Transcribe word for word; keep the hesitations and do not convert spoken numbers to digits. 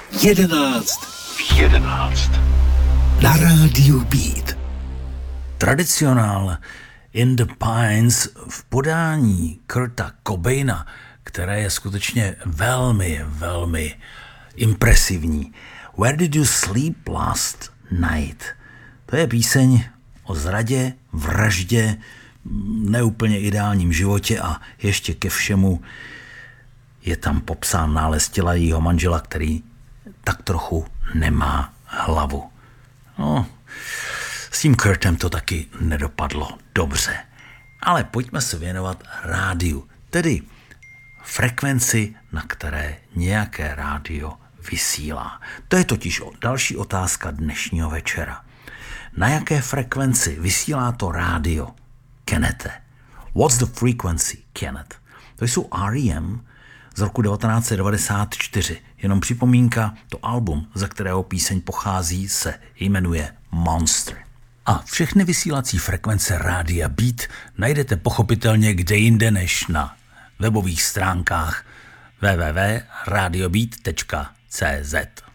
Jedenáct. Jedenáct. Na rádiu Beat. Tradicionál In the Pines v podání Kurta Cobaina, které je skutečně velmi, velmi impresivní. Where did you sleep last night? To je píseň o zradě, vraždě, neúplně ideálním životě a ještě ke všemu je tam popsán nález těla jejího manžela, který tak trochu nemá hlavu. No, s tím Kurtem to taky nedopadlo dobře. Ale pojďme se věnovat rádiu, tedy frekvenci, na které nějaké rádio vysílá. To je totiž další otázka dnešního večera. Na jaké frekvenci vysílá to rádio, Kennete? What's the frequency, Kenneth? To jsou R E M z roku devatenáct set devadesát čtyři. Jenom připomínka, to album, ze kterého píseň pochází, se jmenuje Monster. A všechny vysílací frekvence rádia Beat najdete pochopitelně kde jinde než na webových stránkách w w w tečka radio beat tečka c z.